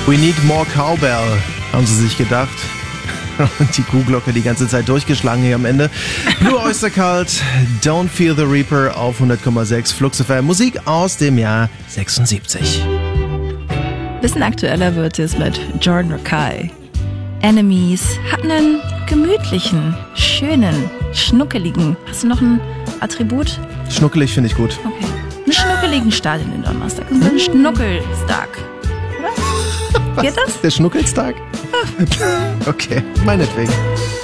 We need more cowbell, haben sie sich gedacht. Und die Kuhglocke die ganze Zeit durchgeschlagen hier am Ende. Blue Oyster Cult, Don't Fear the Reaper auf 100,6 Flux FM. Musik aus dem Jahr 76. Bisschen aktueller wird es mit Jordan Rakei. Enemies hat einen gemütlichen, schönen, schnuckeligen. Hast du noch ein Attribut? Schnuckelig finde ich gut. Okay. Einen schnuckeligen Start in den Donnerstag. So ein Schnuckelstag. Oder? Was? Geht das? Der Schnuckelstag? Okay, meinetwegen.